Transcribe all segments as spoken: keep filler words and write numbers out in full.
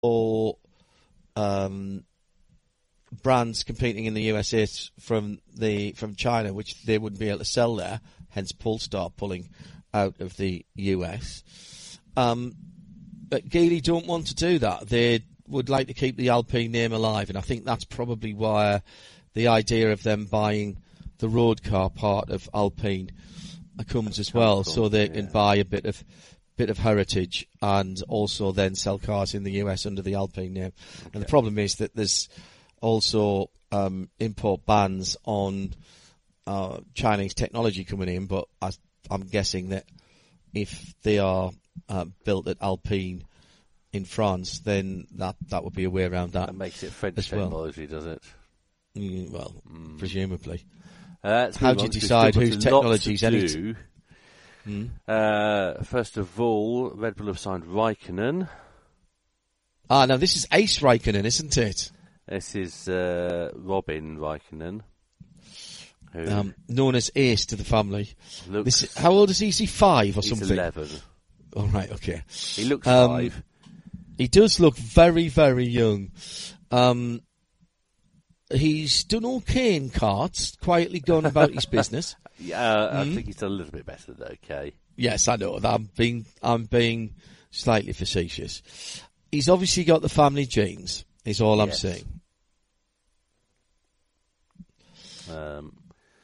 or um, brands competing in the U S A from the from China, which they wouldn't be able to sell there. Hence, Polestar pulling out of the U S. Um, but Geely don't want to do that. They would like to keep the Alpine name alive, and I think that's probably why the idea of them buying the road car part of Alpine comes as well, so they yeah. can buy a bit of bit of heritage and also then sell cars in the U S under the Alpine name. Okay. And the problem is that there's also um, import bans on uh, Chinese technology coming in, but I, I'm guessing that if they are uh, built at Alpine in France, then that, that would be a way around that. That makes it French as well. Technology, does it? Mm, well, mm. presumably. Uh, How do you decide whose technology is any? Hmm? Uh, first of all, Red Bull have signed Raikkonen. Ah, now this is Ace Raikkonen, isn't it? This is uh, Robin Raikkonen. Who um, known as Ace to the family. Looks, this, how old is he? Is he five or he's something? eleven. All right, okay. He looks um, five. He does look very, very young. Um, he's done okay in karts, quietly gone about his business. Yeah, uh, mm. I think he's done a little bit better than okay. Yes, I know. I'm being, I'm being slightly facetious. He's obviously got the family genes, is all yes. I'm saying. Um,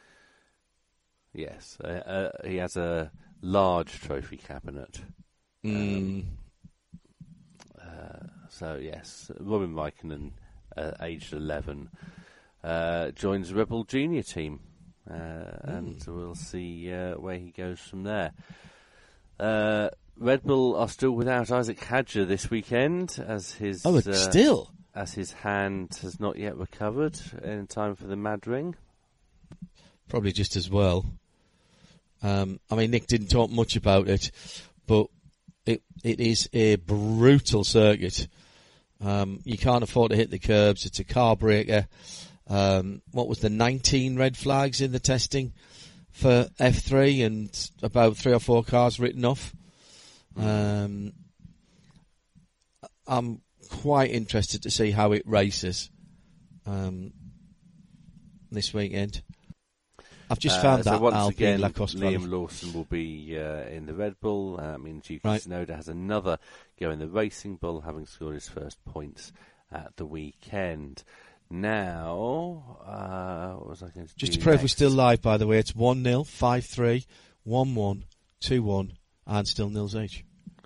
yes, uh, uh, he has a large trophy cabinet. Mm. Um, uh, so, yes, Robin Raikkonen, uh, aged eleven, uh, joins the Red Bull Junior team. Uh, mm. And we'll see uh, where he goes from there. Uh, Red Bull are still without Isaac Hadjar this weekend, as his oh, uh, still as his hand has not yet recovered in time for the Mad Ring. Probably just as well. Um, I mean, Nick didn't talk much about it, but it it is a brutal circuit. Um, you can't afford to hit the curbs. It's a car breaker. Um, what was the nineteen red flags in the testing for F three, and about three or four cars written off. Um, I'm quite interested to see how it races um, this weekend. I've just uh, found so that once Alpine again, Lacoste Liam Valley. Lawson will be uh, in the Red Bull. Uh, I mean, Yuki right. Tsunoda has another go in the Racing Bull, having scored his first points at the weekend. Now, uh, what was I going to Just do to prove next? we're still live, by the way, it's one nil, five three, one one, two one, and still nils each.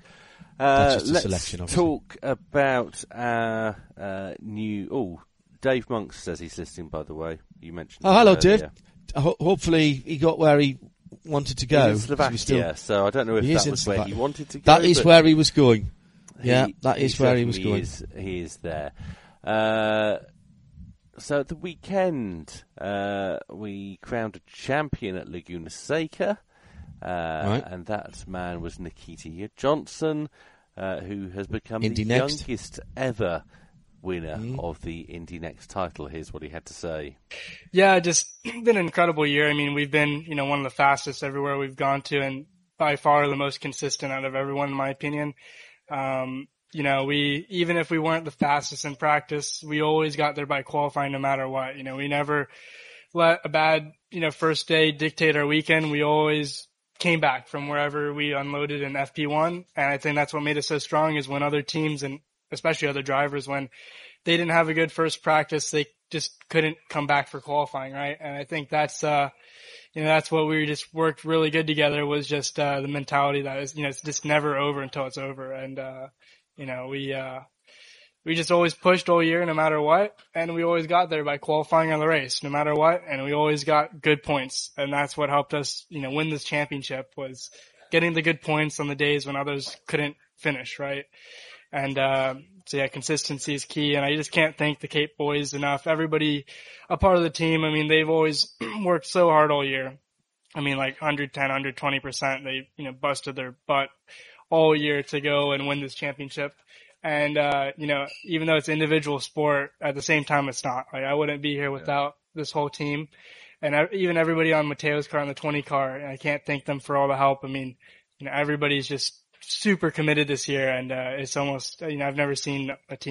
Uh, That's just a let's selection, obviously. talk about our uh, new... Oh, Dave Monks says he's listening, by the way. You mentioned Oh, hello, earlier. Dave. Ho- hopefully he got where he wanted to go. He's in Slovakia, still... so I don't know if he that was where he wanted to go. That is where he was going. Yeah, he, that is he where he was going. Is, he is there. Uh, so at the weekend, uh, we crowned a champion at Laguna Seca, uh, right. and that man was Nikita Johnson, uh, who has become Indy the Next. youngest ever winner mm. of the Indy Next title. Here's what he had to say. Yeah, just been an incredible year. I mean, we've been, you know, one of the fastest everywhere we've gone to, and by far the most consistent out of everyone, in my opinion. Um, you know, we, even if we weren't the fastest in practice, we always got there by qualifying no matter what. You know, we never let a bad, you know, first day dictate our weekend. We always came back from wherever we unloaded in F P one. And I think that's what made us so strong, is when other teams, and especially other drivers, when they didn't have a good first practice, they just couldn't come back for qualifying, right? And I think that's, uh, you know, that's what we just worked really good together, was just, uh, the mentality that is, you know, it's just never over until it's over. And, uh, you know, we, uh, we just always pushed all year no matter what. And we always got there by qualifying on the race no matter what. And we always got good points. And that's what helped us, you know, win this championship, was getting the good points on the days when others couldn't finish, right? And, uh, so yeah, consistency is key. And I just can't thank the Cape boys enough. Everybody, a part of the team, I mean, they've always worked so hard all year. I mean, like one hundred ten, one hundred twenty percent. They, you know, busted their butt all year to go and win this championship. And, uh, you know, even though it's individual sport, at the same time, it's not. Like, I wouldn't be here without this whole team. And I, even everybody on Mateo's car, on the twenty car, and I can't thank them for all the help. I mean, you know, everybody's just super committed this year, and uh, it's almost, you know, I've never seen a team